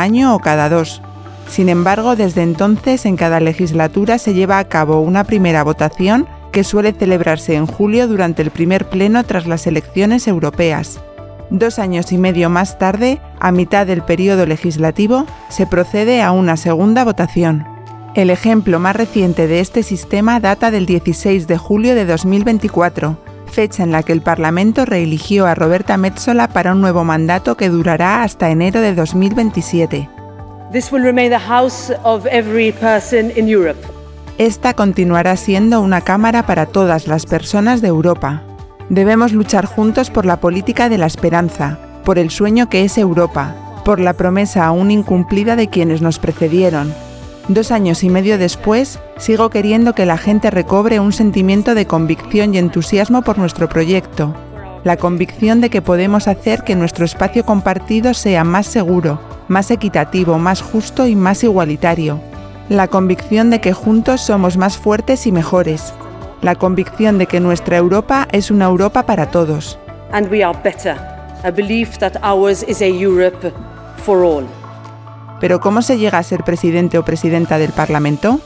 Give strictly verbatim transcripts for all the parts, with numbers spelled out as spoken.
año o cada dos. Sin embargo, desde entonces en cada legislatura se lleva a cabo una primera votación que suele celebrarse en julio durante el primer pleno tras las elecciones europeas. Dos años y medio más tarde, a mitad del periodo legislativo, se procede a una segunda votación. El ejemplo más reciente de este sistema data del dieciséis de julio de dos mil veinticuatro, fecha en la que el Parlamento reeligió a Roberta Metsola para un nuevo mandato que durará hasta enero de dos mil veintisiete. This will remain the house of every person in Europe. Esta continuará siendo una cámara para todas las personas de Europa. Debemos luchar juntos por la política de la esperanza, por el sueño que es Europa, por la promesa aún incumplida de quienes nos precedieron. Dos años y medio después, sigo queriendo que la gente recobre un sentimiento de convicción y entusiasmo por nuestro proyecto. La convicción de que podemos hacer que nuestro espacio compartido sea más seguro, más equitativo, más justo y más igualitario. La convicción de que juntos somos más fuertes y mejores. La convicción de que nuestra Europa es una Europa para todos. And we are better. A belief that ours is a Europe for all. ¿Pero cómo se llega a ser presidente o presidenta del Parlamento?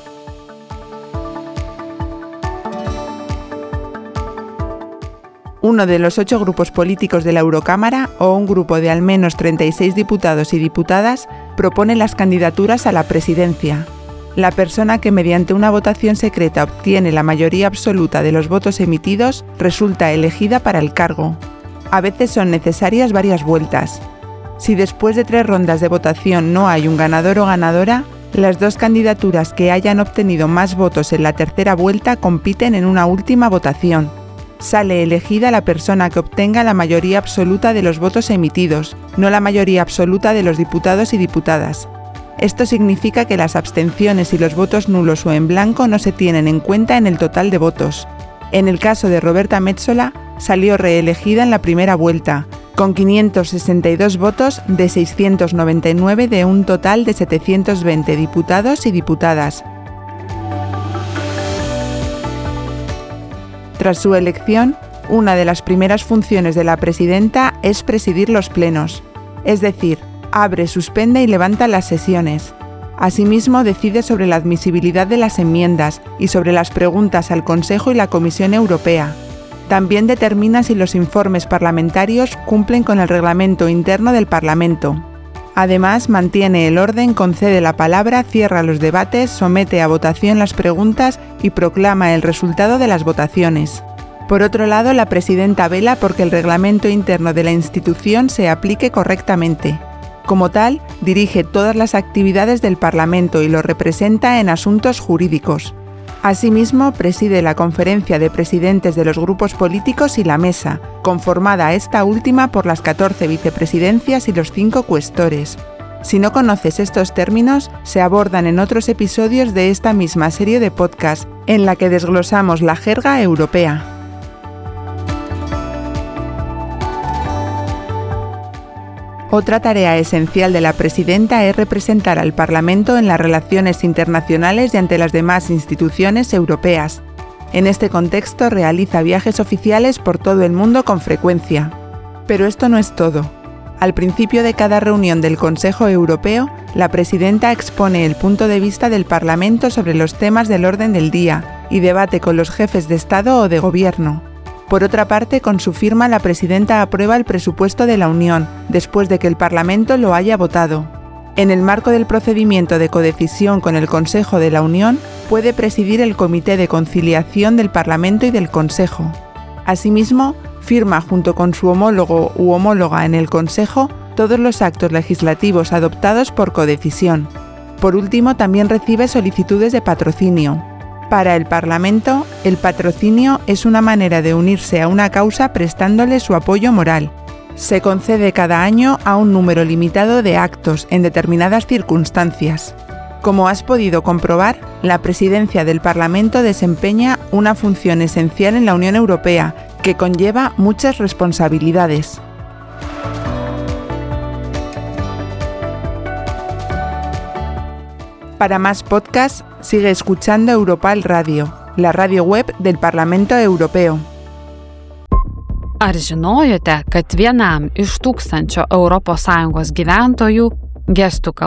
Uno de los ocho grupos políticos de la Eurocámara, o un grupo de al menos treinta y seis diputados y diputadas, propone las candidaturas a la presidencia. La persona que mediante una votación secreta obtiene la mayoría absoluta de los votos emitidos resulta elegida para el cargo. A veces son necesarias varias vueltas. Si después de tres rondas de votación no hay un ganador o ganadora, las dos candidaturas que hayan obtenido más votos en la tercera vuelta compiten en una última votación. Sale elegida la persona que obtenga la mayoría absoluta de los votos emitidos, no la mayoría absoluta de los diputados y diputadas. Esto significa que las abstenciones y los votos nulos o en blanco no se tienen en cuenta en el total de votos. En el caso de Roberta Metsola, salió reelegida en la primera vuelta, con quinientos sesenta y dos votos de seiscientos noventa y nueve de un total de setecientos veinte diputados y diputadas. Tras su elección, una de las primeras funciones de la presidenta es presidir los plenos, es decir, abre, suspende y levanta las sesiones. Asimismo, decide sobre la admisibilidad de las enmiendas y sobre las preguntas al Consejo y la Comisión Europea. También determina si los informes parlamentarios cumplen con el reglamento interno del Parlamento. Además, mantiene el orden, concede la palabra, cierra los debates, somete a votación las preguntas y proclama el resultado de las votaciones. Por otro lado, la presidenta vela porque el reglamento interno de la institución se aplique correctamente. Como tal, dirige todas las actividades del Parlamento y lo representa en asuntos jurídicos. Asimismo, preside la conferencia de presidentes de los grupos políticos y la mesa, conformada esta última por las catorce vicepresidencias y los cinco cuestores. Si no conoces estos términos, se abordan en otros episodios de esta misma serie de podcast, en la que desglosamos la jerga europea. Otra tarea esencial de la presidenta es representar al Parlamento en las relaciones internacionales y ante las demás instituciones europeas. En este contexto realiza viajes oficiales por todo el mundo con frecuencia. Pero esto no es todo. Al principio de cada reunión del Consejo Europeo, la presidenta expone el punto de vista del Parlamento sobre los temas del orden del día y debate con los jefes de Estado o de Gobierno. Por otra parte, con su firma la presidenta aprueba el presupuesto de la Unión, después de que el Parlamento lo haya votado. En el marco del procedimiento de codecisión con el Consejo de la Unión, puede presidir el Comité de Conciliación del Parlamento y del Consejo. Asimismo, firma junto con su homólogo u homóloga en el Consejo todos los actos legislativos adoptados por codecisión. Por último, también recibe solicitudes de patrocinio. Para el Parlamento, el patrocinio es una manera de unirse a una causa prestándole su apoyo moral. Se concede cada año a un número limitado de actos en determinadas circunstancias. Como has podido comprobar, la presidencia del Parlamento desempeña una función esencial en la Unión Europea, que conlleva muchas responsabilidades. Para más podcasts, sigue escuchando Europal Radio, la radio web del Parlamento Europeo. Ar žinojote, kad vienam iš tūkstančio Europos Sąjungos gyventojų gestų kalba